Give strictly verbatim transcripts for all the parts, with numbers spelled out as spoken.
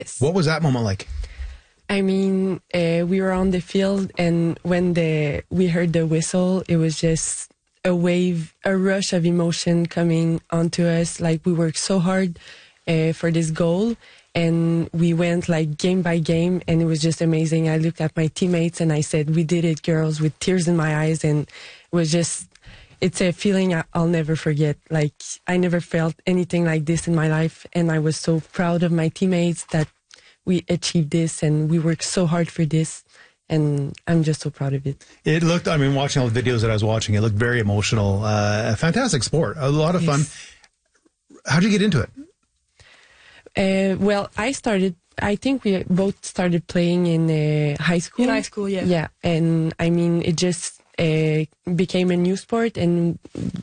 Yes. What was that moment like? I mean, uh, we were on the field, and when the we heard the whistle, it was just a wave, a rush of emotion coming onto us. Like, we worked so hard uh, for this goal, and we went like game by game, and it was just amazing. I looked at my teammates and I said, "We did it, girls," with tears in my eyes, and it was just, it's a feeling I'll never forget. Like, I never felt anything like this in my life, and I was so proud of my teammates that we achieved this, and we worked so hard for this, and I'm just so proud of it. It looked, I mean, watching all the videos that I was watching, it looked very emotional. Uh, a fantastic sport, a lot of fun. Yes. How'd you get into it? Uh, well, I started, I think we both started playing in uh, high school. In high school, yeah. Yeah, and I mean, it just uh, became a new sport, and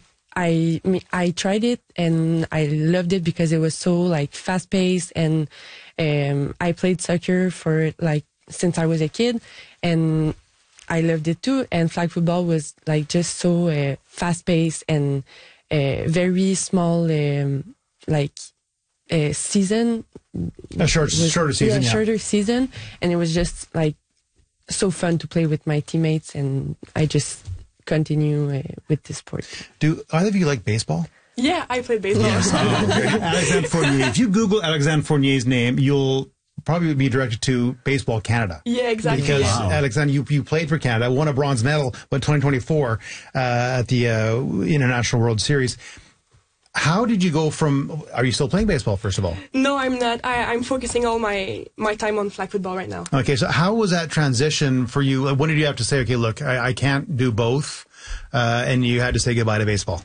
I I tried it, and I loved it because it was so like fast paced, and um, I played soccer for like since I was a kid, and I loved it too. And flag football was like just so uh, fast paced and uh, very small, um, like. A season, a short, was, shorter season, yeah, yeah. shorter season, and it was just like so fun to play with my teammates, and I just continue uh, with this sport. Do either of you like baseball? Yeah, I played baseball. Yes. Alexandre Fournier. If you Google Alexandre Fournier's name, you'll probably be directed to Baseball Canada. Yeah, exactly. Because Wow. Alexandre, you you played for Canada, won a bronze medal, but twenty twenty-four uh, at the uh, International World Series. How did you go from, are you still playing baseball, first of all? No, I'm not. I, I'm focusing all my, my time on flag football right now. Okay, so how was that transition for you? Like, when did you have to say, okay, look, I, I can't do both, uh, and you had to say goodbye to baseball?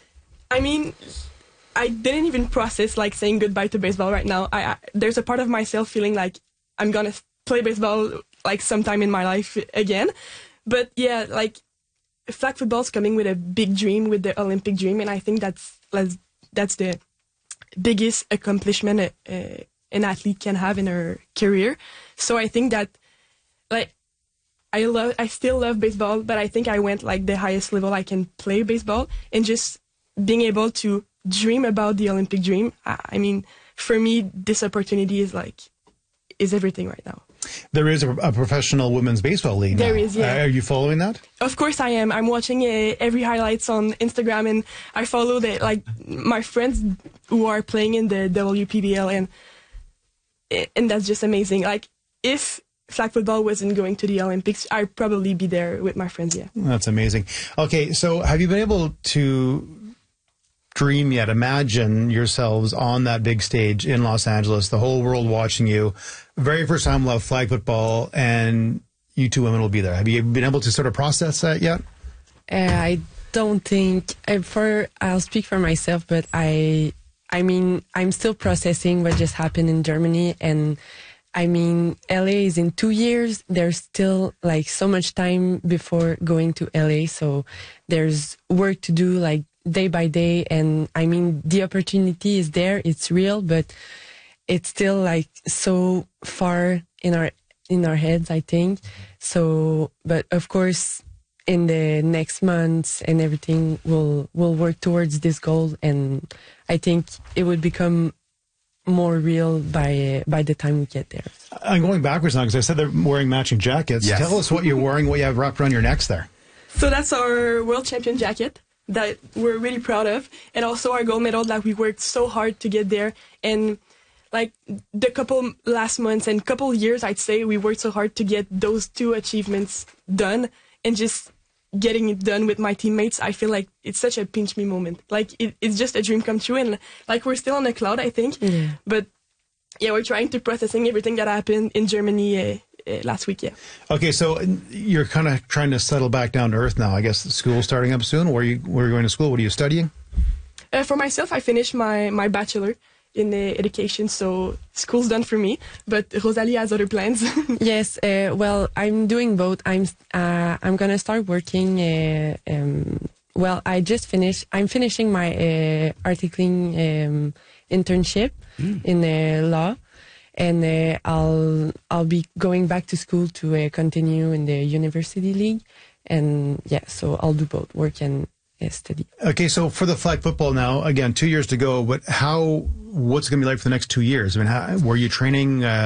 I mean, I didn't even process, like, saying goodbye to baseball right now. I, I There's a part of myself feeling like I'm going to play baseball, like, sometime in my life again. But, yeah, like, flag football's coming with a big dream, with the Olympic dream, and I think that's that's the biggest accomplishment a, a, an athlete can have in her career. So I think that, like, I love, I still love baseball, but I think I went like the highest level I can play baseball, and just being able to dream about the Olympic dream. I, I mean, for me, this opportunity is like is everything right now. There is a, a professional women's baseball league now. There is, yeah. Uh, are you following that? Of course I am. I'm watching uh, every highlights on Instagram, and I follow the, like, my friends who are playing in the W P B L, and and that's just amazing. Like, if flag football wasn't going to the Olympics, I'd probably be there with my friends, yeah. That's amazing. Okay, so have you been able to dream yet, imagine yourselves on that big stage in Los Angeles, the whole world watching you, very first time we'll have flag football, and you two women will be there? Have you been able to sort of process that yet? Uh, I don't think, uh, for, I'll speak for myself, but I, I mean, I'm still processing what just happened in Germany, and I mean, L A is in two years. There's still like so much time before going to L A, so there's work to do, like, day by day. And I mean, the opportunity is there, it's real, but it's still like so far in our in our heads, I think. So, but of course, in the next months and everything, we'll we'll work towards this goal, and I think it would become more real by uh, by the time we get there. I'm going backwards now because I said they're wearing matching jackets. Yes. Tell us what you're wearing, what you have wrapped around your necks there. So that's our world champion jacket that we're really proud of, and also our gold medal that we worked so hard to get there. And like the couple last months and couple years, I'd say, we worked so hard to get those two achievements done, and just getting it done with my teammates, I feel like it's such a pinch me moment. Like, it, it's just a dream come true, and like we're still on the cloud, I think. Yeah. But yeah, we're trying to processing everything that happened in Germany uh, uh, last week, yeah. Okay, so you're kind of trying to settle back down to earth now. I guess school's starting up soon. Where are you, where are you going to school? What are you studying? Uh, for myself, I finished my, my bachelor in uh, education, so school's done for me. But Rosalie has other plans. Yes, uh, well, I'm doing both. I'm uh, I'm gonna start working. Uh, um, well, I just finished. I'm finishing my uh, articling um, internship mm. in uh, law, and uh, I'll I'll be going back to school to uh, continue in the university league, and yeah, so I'll do both work and uh, study. Okay, so for the flag football now, again, two years to go. But how? What's it going to be like for the next two years? I mean, how, were you training? Uh,